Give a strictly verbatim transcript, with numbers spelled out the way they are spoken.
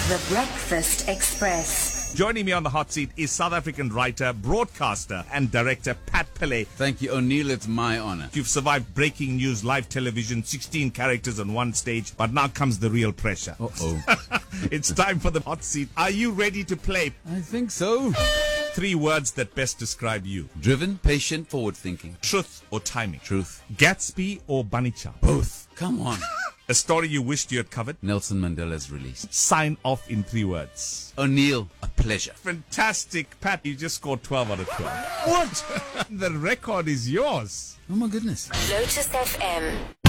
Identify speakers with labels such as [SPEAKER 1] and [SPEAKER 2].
[SPEAKER 1] The Breakfast Express.
[SPEAKER 2] Joining me on the hot seat is South African writer, broadcaster, and director Pat Pillay.
[SPEAKER 3] Thank you, O'Neill. It's my honor.
[SPEAKER 2] You've survived breaking news, live television, sixteen characters on one stage, but now comes the real pressure.
[SPEAKER 3] Uh-oh.
[SPEAKER 2] It's time for the hot seat. Are you ready to play?
[SPEAKER 3] I think so.
[SPEAKER 2] Three words that best describe you.
[SPEAKER 3] Driven, patient, forward-thinking.
[SPEAKER 2] Truth or timing?
[SPEAKER 3] Truth.
[SPEAKER 2] Gatsby or Bunny Chow?
[SPEAKER 3] Both. Come on.
[SPEAKER 2] A story you wished you had covered?
[SPEAKER 3] Nelson Mandela's release.
[SPEAKER 2] Sign off in three words.
[SPEAKER 3] O'Neill, a pleasure.
[SPEAKER 2] Fantastic. Pat, you just scored twelve out of twelve. What? The record is yours.
[SPEAKER 3] Oh my goodness.
[SPEAKER 1] Lotus F M.